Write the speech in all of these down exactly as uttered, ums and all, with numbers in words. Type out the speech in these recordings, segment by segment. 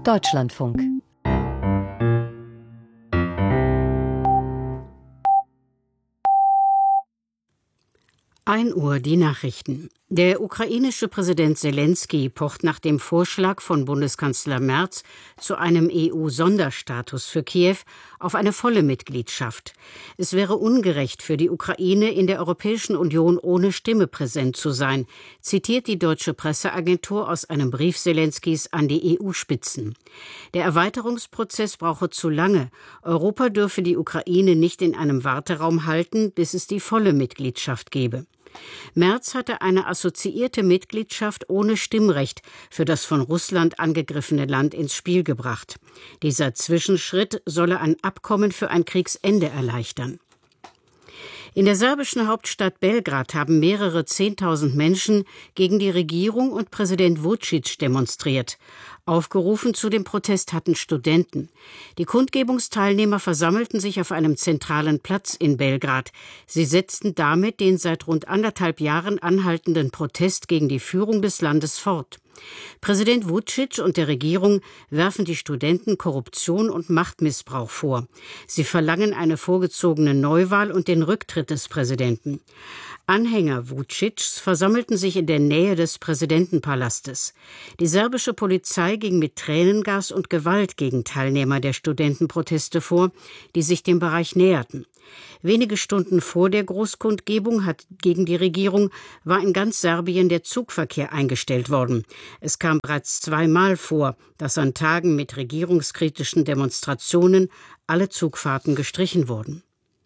Deutschlandfunk. ein Uhr die Nachrichten. Der ukrainische Präsident Selenskyj pocht nach dem Vorschlag von Bundeskanzler Merz zu einem E U-Sonderstatus für Kiew auf eine volle Mitgliedschaft. Es wäre ungerecht für die Ukraine, in der Europäischen Union ohne Stimme präsent zu sein, zitiert die deutsche Presseagentur aus einem Brief Selenskys an die E U-Spitzen. Der Erweiterungsprozess brauche zu lange. Europa dürfe die Ukraine nicht in einem Warteraum halten, bis es die volle Mitgliedschaft gebe. Merz hatte eine assoziierte Mitgliedschaft ohne Stimmrecht für das von Russland angegriffene Land ins Spiel gebracht. Dieser Zwischenschritt solle ein Abkommen für ein Kriegsende erleichtern. In der serbischen Hauptstadt Belgrad haben mehrere Zehntausend Menschen gegen die Regierung und Präsident Vučić demonstriert. Aufgerufen zu dem Protest hatten Studenten. Die Kundgebungsteilnehmer versammelten sich auf einem zentralen Platz in Belgrad. Sie setzten damit den seit rund anderthalb Jahren anhaltenden Protest gegen die Führung des Landes fort. Präsident Vučić und der Regierung werfen die Studenten Korruption und Machtmissbrauch vor. Sie verlangen eine vorgezogene Neuwahl und den Rücktritt des Präsidenten. Anhänger Vučićs versammelten sich in der Nähe des Präsidentenpalastes. Die serbische Polizei ging mit Tränengas und Gewalt gegen Teilnehmer der Studentenproteste vor, die sich dem Bereich näherten. Wenige Stunden vor der Großkundgebung hat gegen die Regierung war in ganz Serbien der Zugverkehr eingestellt worden. Es kam bereits zweimal vor, dass an Tagen mit regierungskritischen Demonstrationen alle Zugfahrten gestrichen wurden.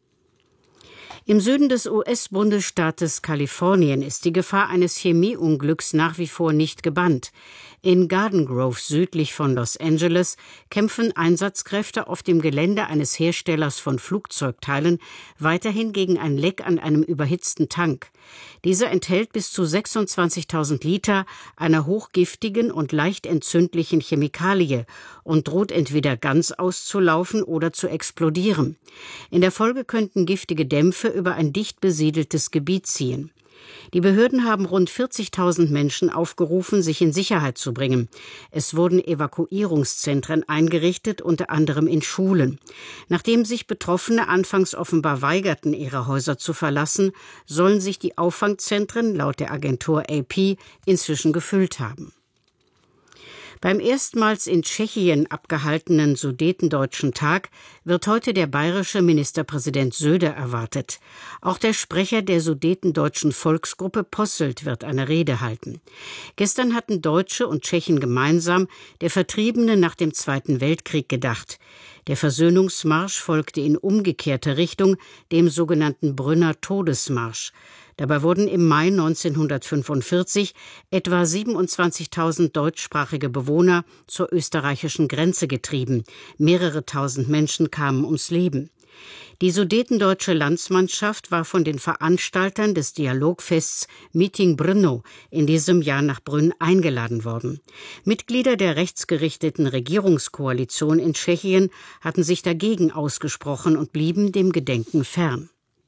Im Süden des U S-Bundesstaates Kalifornien ist die Gefahr eines Chemieunglücks nach wie vor nicht gebannt. In Garden Grove südlich von Los Angeles kämpfen Einsatzkräfte auf dem Gelände eines Herstellers von Flugzeugteilen weiterhin gegen ein Leck an einem überhitzten Tank. Dieser enthält bis zu sechsundzwanzigtausend Liter einer hochgiftigen und leicht entzündlichen Chemikalie und droht entweder ganz auszulaufen oder zu explodieren. In der Folge könnten giftige Dämpfe über ein dicht besiedeltes Gebiet ziehen. Die Behörden haben rund vierzigtausend Menschen aufgerufen, sich in Sicherheit zu bringen. Es wurden Evakuierungszentren eingerichtet, unter anderem in Schulen. Nachdem sich Betroffene anfangs offenbar weigerten, ihre Häuser zu verlassen, sollen sich die Auffangzentren laut der Agentur A P inzwischen gefüllt haben. Beim erstmals in Tschechien abgehaltenen Sudetendeutschen Tag wird heute der bayerische Ministerpräsident Söder erwartet. Auch der Sprecher der Sudetendeutschen Volksgruppe Posselt wird eine Rede halten. Gestern hatten Deutsche und Tschechen gemeinsam der Vertriebenen nach dem Zweiten Weltkrieg gedacht. Der Versöhnungsmarsch folgte in umgekehrter Richtung dem sogenannten Brünner Todesmarsch. Dabei wurden im Mai neunzehnhundertfünfundvierzig etwa siebenundzwanzigtausend deutschsprachige Bewohner zur österreichischen Grenze getrieben. Mehrere tausend Menschen kamen ums Leben. Die sudetendeutsche Landsmannschaft war von den Veranstaltern des Dialogfests Meeting Brno in diesem Jahr nach Brünn eingeladen worden. Mitglieder der rechtsgerichteten Regierungskoalition in Tschechien hatten sich dagegen ausgesprochen und blieben dem Gedenken fern.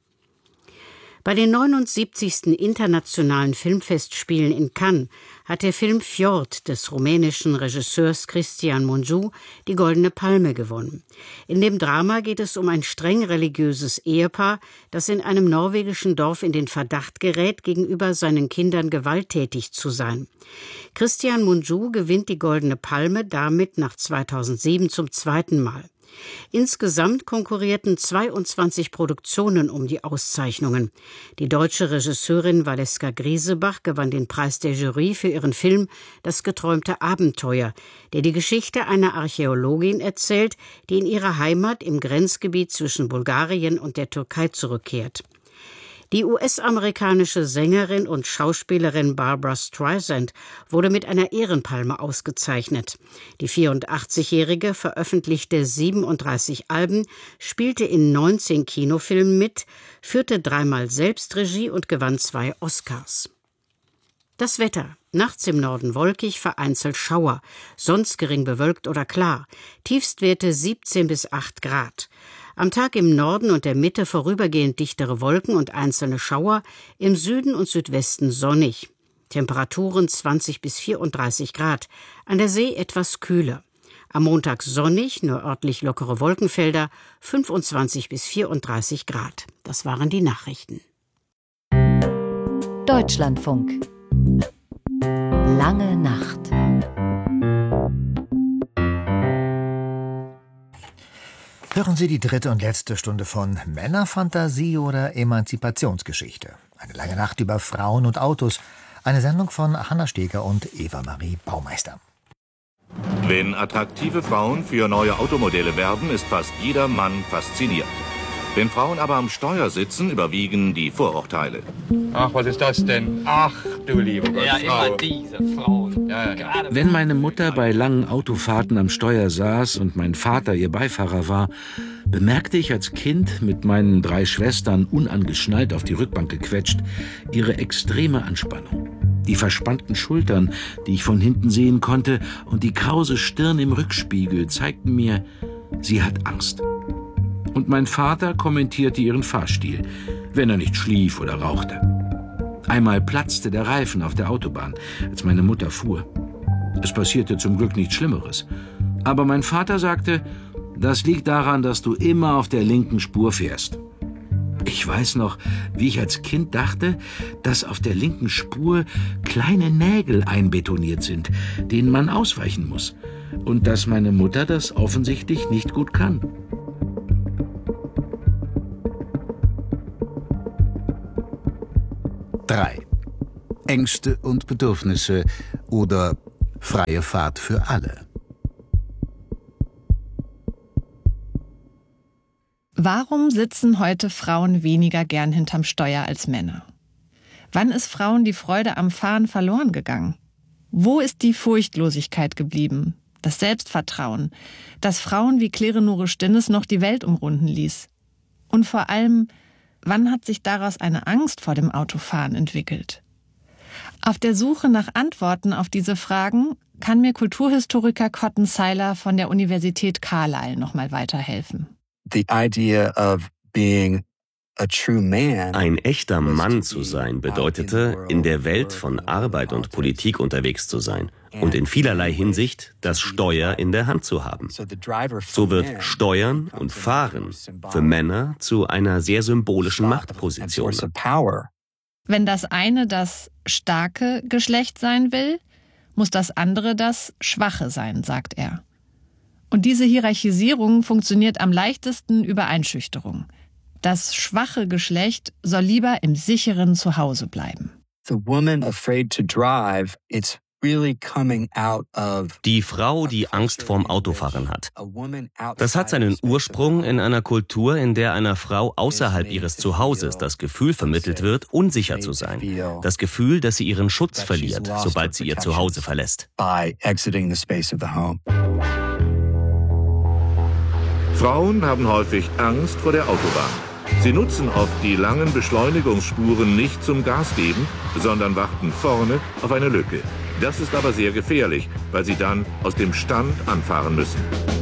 Bei den neunundsiebzigsten Internationalen Filmfestspielen in Cannes hat der Film Fjord des rumänischen Regisseurs Cristian Mungiu die Goldene Palme gewonnen. In dem Drama geht es um ein streng religiöses Ehepaar, das in einem norwegischen Dorf in den Verdacht gerät, gegenüber seinen Kindern gewalttätig zu sein. Cristian Mungiu gewinnt die Goldene Palme damit nach zweitausendsieben zum zweiten Mal. Insgesamt konkurrierten zweiundzwanzig Produktionen um die Auszeichnungen. Die deutsche Regisseurin Valeska Griesebach gewann den Preis der Jury für ihren Film »Das geträumte Abenteuer«, der die Geschichte einer Archäologin erzählt, die in ihre Heimat im Grenzgebiet zwischen Bulgarien und der Türkei zurückkehrt. Die U S-amerikanische Sängerin und Schauspielerin Barbra Streisand wurde mit einer Ehrenpalme ausgezeichnet. Die vierundachtzigjährige veröffentlichte siebenunddreißig Alben, spielte in neunzehn Kinofilmen mit, führte dreimal selbst Regie und gewann zwei Oscars. Das Wetter. Nachts im Norden wolkig, vereinzelt Schauer, sonst gering bewölkt oder klar. Tiefstwerte siebzehn bis acht Grad. Am Tag im Norden und der Mitte vorübergehend dichtere Wolken und einzelne Schauer, im Süden und Südwesten sonnig. Temperaturen zwanzig bis vierunddreißig Grad, an der See etwas kühler. Am Montag sonnig, nur örtlich lockere Wolkenfelder, fünfundzwanzig bis vierunddreißig Grad. Das waren die Nachrichten. Deutschlandfunk. Lange Nacht. Hören Sie die dritte und letzte Stunde von Männerfantasie oder Emanzipationsgeschichte. Eine lange Nacht über Frauen und Autos. Eine Sendung von Hanna Steger und Eva-Marie Baumeister. Wenn attraktive Frauen für neue Automodelle werben, ist fast jeder Mann fasziniert. Wenn Frauen aber am Steuer sitzen, überwiegen die Vorurteile. Ach, was ist das denn? Ach, du liebe Gott, Ja, Frau. immer diese Frauen. Ja, ja. Wenn meine Mutter bei langen Autofahrten am Steuer saß und mein Vater ihr Beifahrer war, bemerkte ich als Kind, mit meinen drei Schwestern unangeschnallt auf die Rückbank gequetscht, ihre extreme Anspannung. Die verspannten Schultern, die ich von hinten sehen konnte, und die krause Stirn im Rückspiegel zeigten mir, sie hat Angst. Und mein Vater kommentierte ihren Fahrstil, wenn er nicht schlief oder rauchte. Einmal platzte der Reifen auf der Autobahn, als meine Mutter fuhr. Es passierte zum Glück nichts Schlimmeres. Aber mein Vater sagte, das liegt daran, dass du immer auf der linken Spur fährst. Ich weiß noch, wie ich als Kind dachte, dass auf der linken Spur kleine Nägel einbetoniert sind, denen man ausweichen muss. Und dass meine Mutter das offensichtlich nicht gut kann. drei. Ängste und Bedürfnisse oder freie Fahrt für alle. Warum sitzen heute Frauen weniger gern hinterm Steuer als Männer? Wann ist Frauen die Freude am Fahren verloren gegangen? Wo ist die Furchtlosigkeit geblieben? Das Selbstvertrauen, das Frauen wie Claire Nure Stinnes noch die Welt umrunden ließ? Und vor allem, wann hat sich daraus eine Angst vor dem Autofahren entwickelt? Auf der Suche nach Antworten auf diese Fragen kann mir Kulturhistoriker Cotton Seiler von der Universität Carlisle noch mal weiterhelfen. The idea of being a true man. Ein echter Mann zu sein bedeutete, in der Welt von Arbeit und Politik unterwegs zu sein und in vielerlei Hinsicht das Steuer in der Hand zu haben. So wird Steuern und Fahren für Männer zu einer sehr symbolischen Machtposition. Wenn das eine das starke Geschlecht sein will, muss das andere das schwache sein, sagt er. Und diese Hierarchisierung funktioniert am leichtesten über Einschüchterung. Das schwache Geschlecht soll lieber im sicheren Zuhause bleiben. The woman afraid to drive, it's really coming out of Die Frau, die Angst vorm Autofahren hat. Das hat seinen Ursprung in einer Kultur, in der einer Frau außerhalb ihres Zuhauses das Gefühl vermittelt wird, unsicher zu sein. Das Gefühl, dass sie ihren Schutz verliert, sobald sie ihr Zuhause verlässt. Frauen haben häufig Angst vor der Autobahn. Sie nutzen oft die langen Beschleunigungsspuren nicht zum Gas geben, sondern warten vorne auf eine Lücke. Das ist aber sehr gefährlich, weil sie dann aus dem Stand anfahren müssen.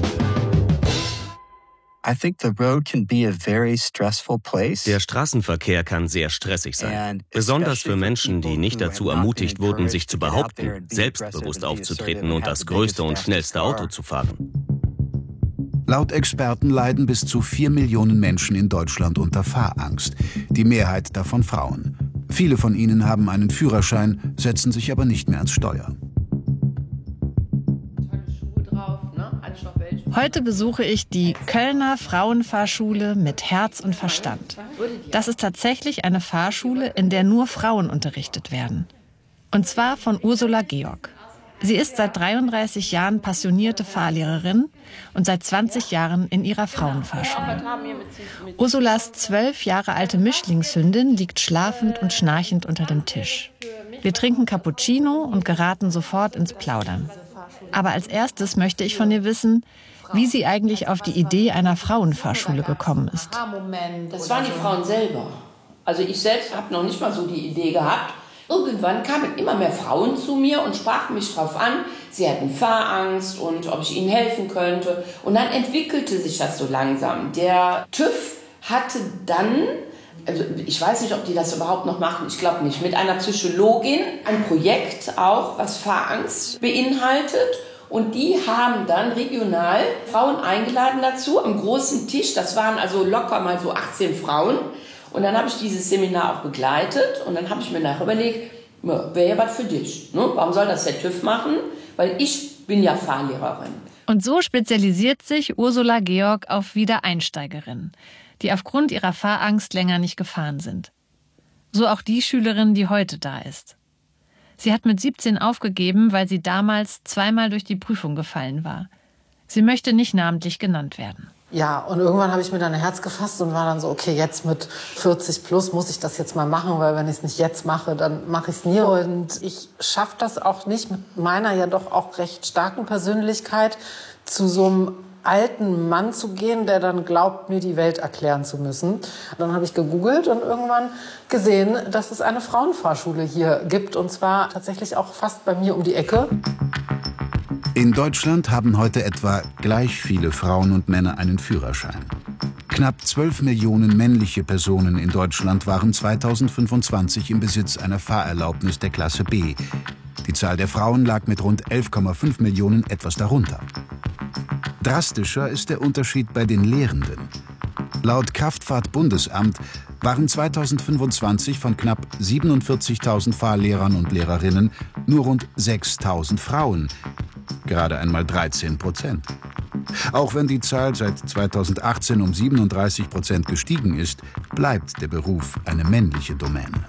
Der Straßenverkehr kann sehr stressig sein, besonders für Menschen, die nicht dazu ermutigt wurden, sich zu behaupten, selbstbewusst aufzutreten und das größte und schnellste Auto zu fahren. Laut Experten leiden bis zu vier Millionen Menschen in Deutschland unter Fahrangst, die Mehrheit davon Frauen. Viele von ihnen haben einen Führerschein, setzen sich aber nicht mehr ans Steuer. Heute besuche ich die Kölner Frauenfahrschule mit Herz und Verstand. Das ist tatsächlich eine Fahrschule, in der nur Frauen unterrichtet werden. Und zwar von Ursula Georg. Sie ist seit dreiunddreißig Jahren passionierte Fahrlehrerin und seit zwanzig Jahren in ihrer Frauenfahrschule. Ursulas zwölf Jahre alte Mischlingshündin liegt schlafend und schnarchend unter dem Tisch. Wir trinken Cappuccino und geraten sofort ins Plaudern. Aber als erstes möchte ich von ihr wissen, wie sie eigentlich auf die Idee einer Frauenfahrschule gekommen ist. Das waren die Frauen selber. Also ich selbst habe noch nicht mal so die Idee gehabt. Irgendwann kamen immer mehr Frauen zu mir und sprachen mich darauf an, sie hatten Fahrangst und ob ich ihnen helfen könnte. Und dann entwickelte sich das so langsam. Der TÜV hatte dann, also ich weiß nicht, ob die das überhaupt noch machen, ich glaube nicht, mit einer Psychologin ein Projekt auch, was Fahrangst beinhaltet. Und die haben dann regional Frauen eingeladen dazu, am großen Tisch. Das waren also locker mal so achtzehn Frauen. Und dann habe ich dieses Seminar auch begleitet. Und dann habe ich mir nachher überlegt, wäre ja was für dich. Ne? Warum soll das der TÜV machen? Weil ich bin ja Fahrlehrerin. Und so spezialisiert sich Ursula Georg auf Wiedereinsteigerinnen, die aufgrund ihrer Fahrangst länger nicht gefahren sind. So auch die Schülerin, die heute da ist. Sie hat mit siebzehn aufgegeben, weil sie damals zweimal durch die Prüfung gefallen war. Sie möchte nicht namentlich genannt werden. Ja, und irgendwann habe ich mir dann ein Herz gefasst und war dann so, okay, jetzt mit vierzig plus muss ich das jetzt mal machen, weil wenn ich es nicht jetzt mache, dann mache ich es nie. Und ich schaffe das auch nicht mit meiner ja doch auch recht starken Persönlichkeit zu so einem alten Mann zu gehen, der dann glaubt, mir die Welt erklären zu müssen. Dann habe ich gegoogelt und irgendwann gesehen, dass es eine Frauenfahrschule hier gibt. Und zwar tatsächlich auch fast bei mir um die Ecke. In Deutschland haben heute etwa gleich viele Frauen und Männer einen Führerschein. Knapp zwölf Millionen männliche Personen in Deutschland waren zweitausendfünfundzwanzig im Besitz einer Fahrerlaubnis der Klasse B. Die Zahl der Frauen lag mit rund elf Komma fünf Millionen etwas darunter. Drastischer ist der Unterschied bei den Lehrenden. Laut Kraftfahrt-Bundesamt waren zweitausendfünfundzwanzig von knapp siebenundvierzigtausend Fahrlehrern und Lehrerinnen nur rund sechstausend Frauen, gerade einmal dreizehn Prozent. Auch wenn die Zahl seit zweitausendachtzehn um siebenunddreißig Prozent gestiegen ist, bleibt der Beruf eine männliche Domäne.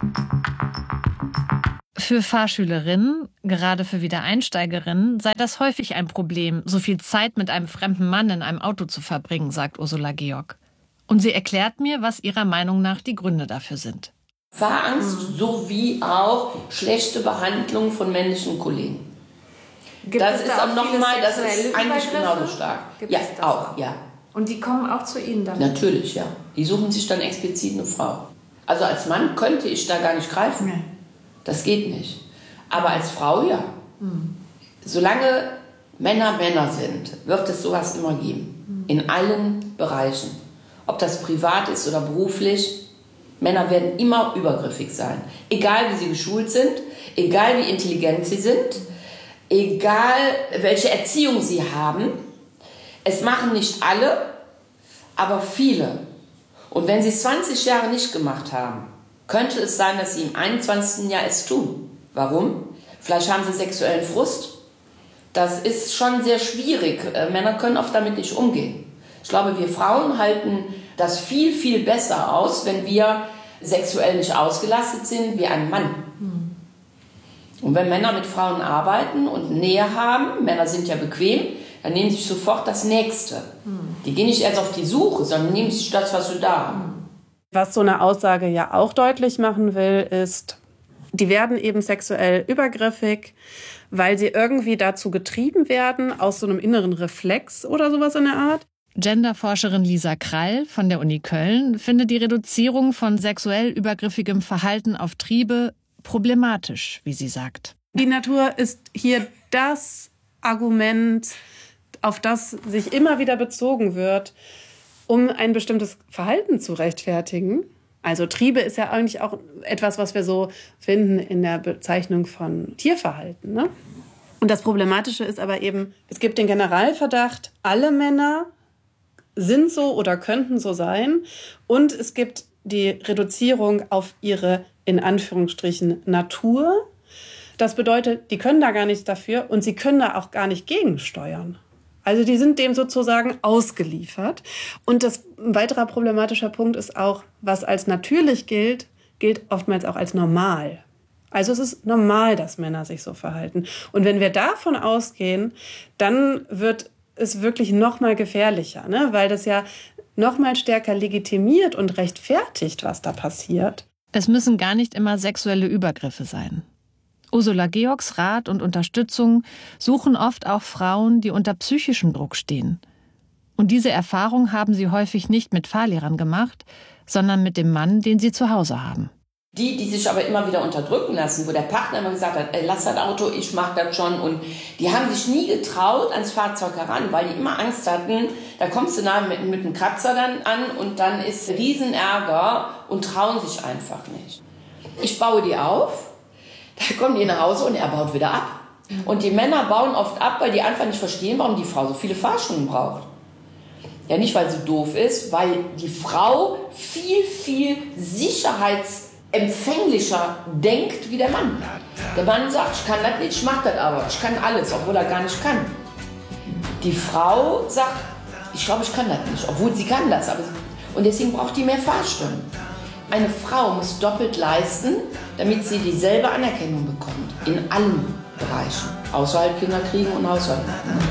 Für Fahrschülerinnen, gerade für Wiedereinsteigerinnen, sei das häufig ein Problem, so viel Zeit mit einem fremden Mann in einem Auto zu verbringen, sagt Ursula Georg. Und sie erklärt mir, was ihrer Meinung nach die Gründe dafür sind. Fahrangst sowie auch schlechte Behandlung von männlichen Kollegen. Gibt das es ist da auch nochmal, das ist eigentlich Übergriffe? genauso stark. Gibt ja, es das auch, ja. Und die kommen auch zu Ihnen dann? Natürlich, ja. Die suchen sich dann explizit eine Frau. Also als Mann könnte ich da gar nicht greifen. Nee. Das geht nicht. Aber als Frau, ja. Mhm. Solange Männer Männer sind, wird es sowas immer geben. Mhm. In allen Bereichen. Ob das privat ist oder beruflich. Männer werden immer übergriffig sein. Egal wie sie geschult sind, egal wie intelligent sie sind, egal welche Erziehung sie haben. Es machen nicht alle, aber viele. Und wenn sie es zwanzig Jahre nicht gemacht haben, könnte es sein, dass sie im einundzwanzigsten Jahr es tun. Warum? Vielleicht haben sie sexuellen Frust. Das ist schon sehr schwierig. Männer können oft damit nicht umgehen. Ich glaube, wir Frauen halten das viel, viel besser aus, wenn wir sexuell nicht ausgelastet sind wie ein Mann. Und wenn Männer mit Frauen arbeiten und Nähe haben, Männer sind ja bequem, dann nehmen sie sich sofort das Nächste. Die gehen nicht erst auf die Suche, sondern nehmen sich das, was sie da haben. Was so eine Aussage ja auch deutlich machen will, ist, die werden eben sexuell übergriffig, weil sie irgendwie dazu getrieben werden, aus so einem inneren Reflex oder sowas in der Art. Genderforscherin Lisa Krall von der Uni Köln findet die Reduzierung von sexuell übergriffigem Verhalten auf Triebe problematisch, wie sie sagt. Die Natur ist hier das Argument, auf das sich immer wieder bezogen wird, um ein bestimmtes Verhalten zu rechtfertigen. Also Triebe ist ja eigentlich auch etwas, was wir so finden in der Bezeichnung von Tierverhalten, ne? Und das Problematische ist aber eben, es gibt den Generalverdacht, alle Männer sind so oder könnten so sein. Und es gibt die Reduzierung auf ihre, in Anführungsstrichen, Natur. Das bedeutet, die können da gar nichts dafür und sie können da auch gar nicht gegensteuern. Also die sind dem sozusagen ausgeliefert. Und das ein weiterer problematischer Punkt ist auch, was als natürlich gilt, gilt oftmals auch als normal. Also es ist normal, dass Männer sich so verhalten. Und wenn wir davon ausgehen, dann wird es wirklich noch mal gefährlicher, ne? Weil das ja noch mal stärker legitimiert und rechtfertigt, was da passiert. Es müssen gar nicht immer sexuelle Übergriffe sein. Ursula Georgs Rat und Unterstützung suchen oft auch Frauen, die unter psychischem Druck stehen. Und diese Erfahrung haben sie häufig nicht mit Fahrlehrern gemacht, sondern mit dem Mann, den sie zu Hause haben. Die, die sich aber immer wieder unterdrücken lassen, wo der Partner immer gesagt hat, ey, lass das Auto, ich mach das schon. Und die haben sich nie getraut ans Fahrzeug heran, weil die immer Angst hatten, da kommst du nah mit, mit einem Kratzer dann an und dann ist Riesenärger und trauen sich einfach nicht. Ich baue die auf, da kommen die nach Hause und er baut wieder ab. Und die Männer bauen oft ab, weil die einfach nicht verstehen, warum die Frau so viele Fahrschulen braucht. Ja, nicht, weil sie doof ist, weil die Frau viel, viel sicherheitsempfänglicher denkt wie der Mann. Der Mann sagt, ich kann das nicht, ich mach das aber. Ich kann alles, obwohl er gar nicht kann. Die Frau sagt, ich glaube, ich kann das nicht, obwohl sie kann das. Aber und deswegen braucht die mehr Fahrstunden. Eine Frau muss doppelt leisten, damit sie dieselbe Anerkennung bekommt. In allen Bereichen. Außer halt Kinder kriegen und Haushalt machen.